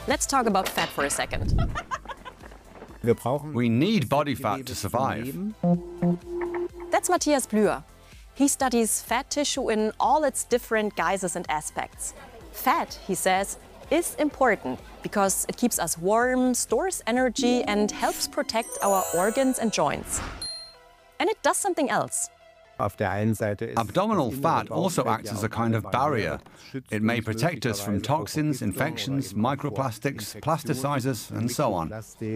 Let's talk about fat for a second. We need body fat to survive. That's Matthias Blüher. He studies fat tissue in all its different guises and aspects. Fat, he says, is important because it keeps us warm, stores energy, and helps protect our organs and joints. And it does something else. Abdominal fat also acts as a kind of barrier. It may protect us from toxins, infections, microplastics, plasticizers, and so on.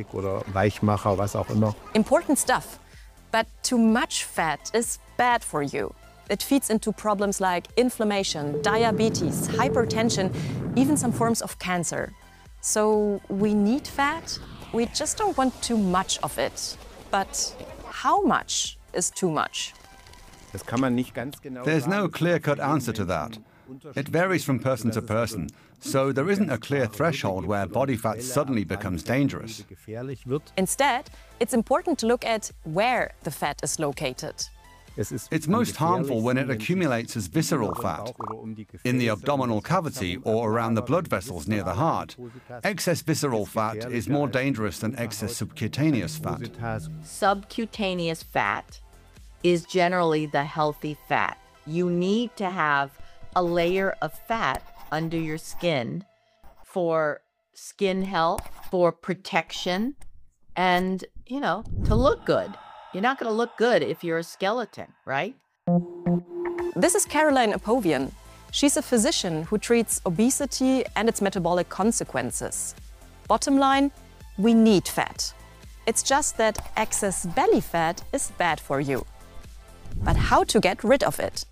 Important stuff. But too much fat is bad for you. It feeds into problems like inflammation, diabetes, hypertension, even some forms of cancer. So we need fat. We just don't want too much of it. But how much is too much? There's no clear-cut answer to that. It varies from person to person, so there isn't a clear threshold where body fat suddenly becomes dangerous. Instead, it's important to look at where the fat is located. It's most harmful when it accumulates as visceral fat, in the abdominal cavity or around the blood vessels near the heart. Excess visceral fat is more dangerous than excess subcutaneous fat. Subcutaneous fat is generally the healthy fat. You need to have a layer of fat under your skin for skin health, for protection, and, to look good. You're not going to look good if you're a skeleton, right? This is Caroline Apovian. She's a physician who treats obesity and its metabolic consequences. Bottom line, we need fat. It's just that excess belly fat is bad for you. But how to get rid of it?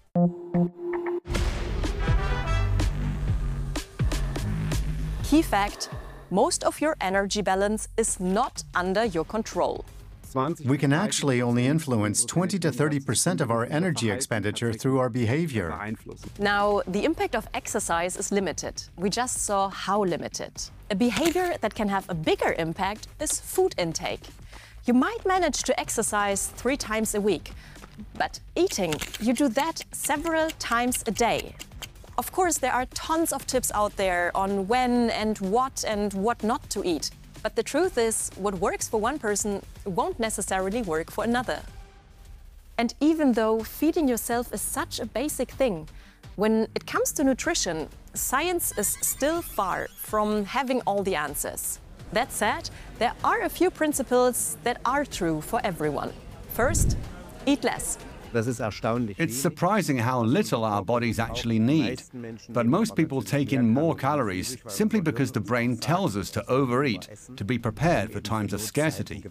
Key fact, most of your energy balance is not under your control. We can actually only influence 20 to 30% of our energy expenditure through our behavior. Now, the impact of exercise is limited. We just saw how limited. A behavior that can have a bigger impact is food intake. You might manage to exercise 3 times a week, but eating, you do that several times a day. Of course, there are tons of tips out there on when and what not to eat. But the truth is, what works for one person won't necessarily work for another. And even though feeding yourself is such a basic thing, when it comes to nutrition, science is still far from having all the answers. That said, there are a few principles that are true for everyone. First, eat less. It's surprising how little our bodies actually need. But most people take in more calories simply because the brain tells us to overeat, to be prepared for times of scarcity.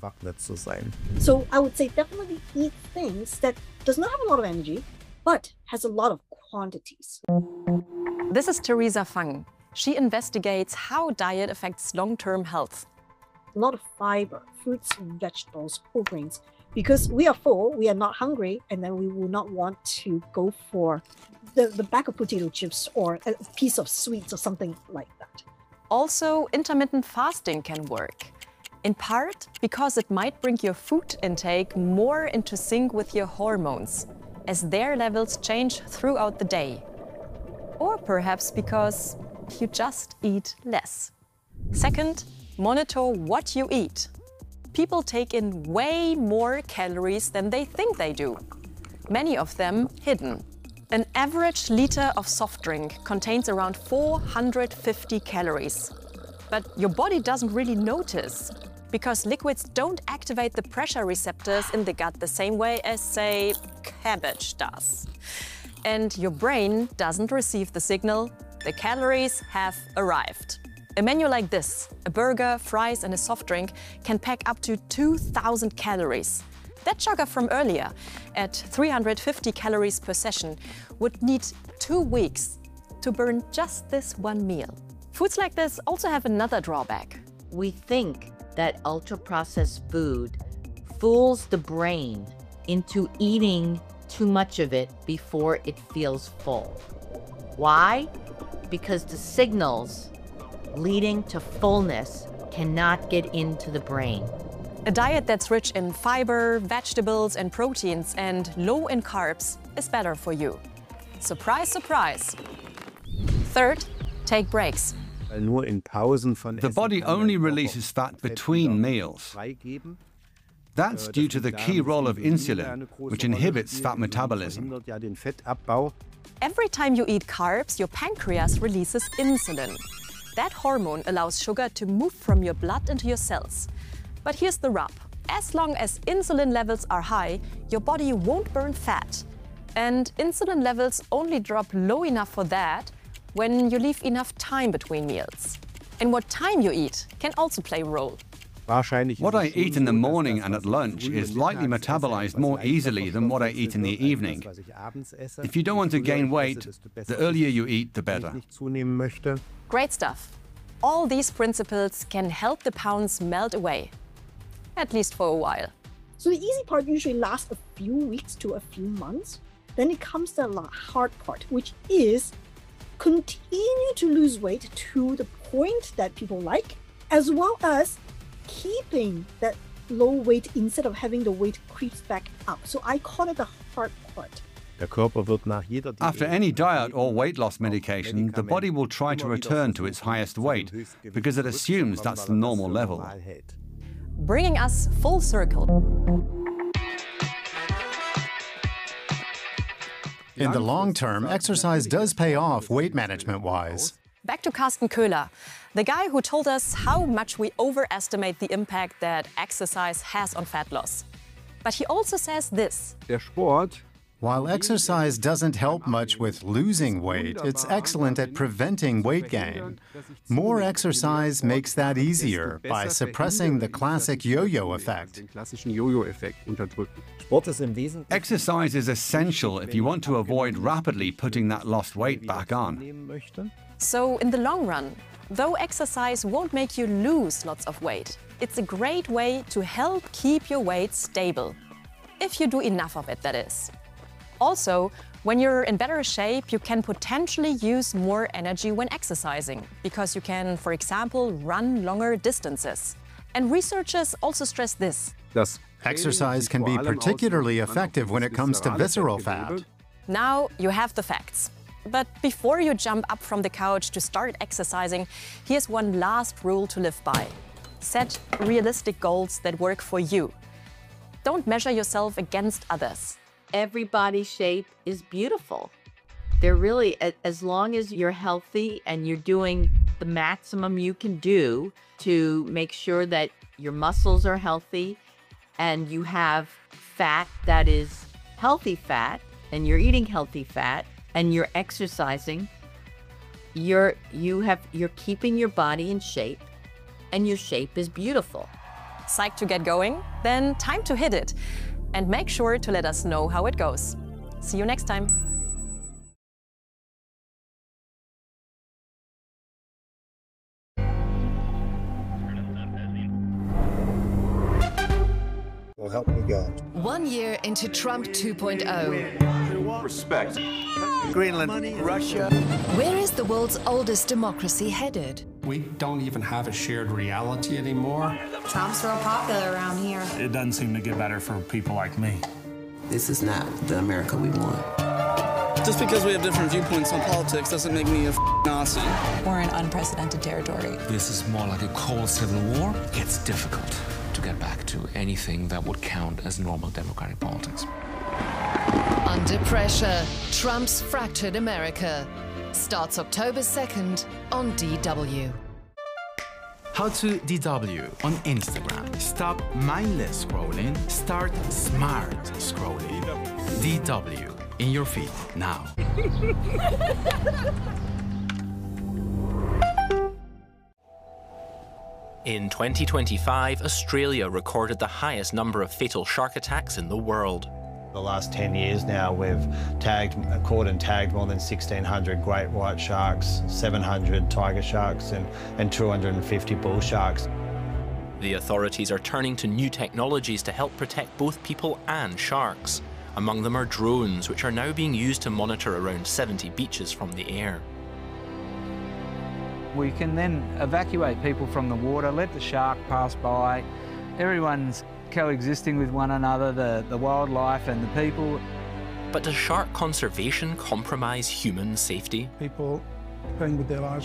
So I would say definitely eat things that does not have a lot of energy, but has a lot of quantities. This is Theresa Fang. She investigates how diet affects long-term health. A lot of fiber, fruits and vegetables, whole grains. Because we are full, we are not hungry, and then we will not want to go for the bag of potato chips or a piece of sweets or something like that. Also, intermittent fasting can work. In part because it might bring your food intake more into sync with your hormones, as their levels change throughout the day. Or perhaps because you just eat less. Second, monitor what you eat. People take in way more calories than they think they do. Many of them hidden. An average liter of soft drink contains around 450 calories. But your body doesn't really notice, because liquids don't activate the pressure receptors in the gut the same way as, say, cabbage does. And your brain doesn't receive the signal, the calories have arrived. A menu like this, a burger, fries and a soft drink, can pack up to 2,000 calories. That jogger from earlier, at 350 calories per session, would need 2 weeks to burn just this one meal. Foods like this also have another drawback. We think that ultra-processed food fools the brain into eating too much of it before it feels full. Why? Because the signals leading to fullness cannot get into the brain. A diet that's rich in fiber, vegetables and proteins and low in carbs is better for you. Surprise, surprise. Third, take breaks. The body only releases fat between meals. That's due to the key role of insulin, which inhibits fat metabolism. Every time you eat carbs, your pancreas releases insulin. That hormone allows sugar to move from your blood into your cells. But here's the rub. As long as insulin levels are high, your body won't burn fat. And insulin levels only drop low enough for that when you leave enough time between meals. And what time you eat can also play a role. What I eat in the morning and at lunch is likely metabolized more easily than what I eat in the evening. If you don't want to gain weight, the earlier you eat, the better. Great stuff. All these principles can help the pounds melt away, at least for a while. So the easy part usually lasts a few weeks to a few months. Then it comes the hard part, which is continue to lose weight to the point that people like, as well as keeping that low weight instead of having the weight creeps back up. So I call it the hard part. After any diet or weight loss medication, the body will try to return to its highest weight because it assumes that's the normal level. Bringing us full circle. In the long term, exercise does pay off weight management-wise. Back to Carsten Köhler, the guy who told us how much we overestimate the impact that exercise has on fat loss. But he also says this. While exercise doesn't help much with losing weight, it's excellent at preventing weight gain. More exercise makes that easier by suppressing the classic yo-yo effect. Exercise is essential if you want to avoid rapidly putting that lost weight back on. So in the long run, though exercise won't make you lose lots of weight, it's a great way to help keep your weight stable. If you do enough of it, that is. Also, when you're in better shape, you can potentially use more energy when exercising, because you can, for example, run longer distances. And researchers also stress this. Exercise can be particularly effective when it comes to visceral fat. Now you have the facts. But before you jump up from the couch to start exercising, here's one last rule to live by. Set realistic goals that work for you. Don't measure yourself against others. Every body shape is beautiful. They're really, as long as you're healthy and you're doing the maximum you can do to make sure that your muscles are healthy and you have fat that is healthy fat and you're eating healthy fat and you're exercising, you're keeping your body in shape and your shape is beautiful. Psyched to get going? Then time to hit it. And make sure to let us know how it goes. See you next time. Well, help me God. 1 year into Trump 2.0. Respect. Greenland, Russia. Where is the world's oldest democracy headed? We don't even have a shared reality anymore. Trump's real popular around here. It doesn't seem to get better for people like me. This is not the America we want. Just because we have different viewpoints on politics doesn't make me a Nazi. We're in unprecedented territory. This is more like a cold civil war. It's difficult to get back to anything that would count as normal democratic politics. Under pressure, Trump's fractured America. Starts October 2nd on DW. How to DW on Instagram. Stop mindless scrolling. Start smart scrolling. DW in your feed now. In 2025, Australia recorded the highest number of fatal shark attacks in the world. The last 10 years now, we've caught and tagged more than 1,600 great white sharks, 700 tiger sharks, and 250 bull sharks. The authorities are turning to new technologies to help protect both people and sharks. Among them are drones, which are now being used to monitor around 70 beaches from the air. We can then evacuate people from the water, let the shark pass by. Everyone's coexisting with one another, the wildlife and the people. But does shark conservation compromise human safety? People playing with their lives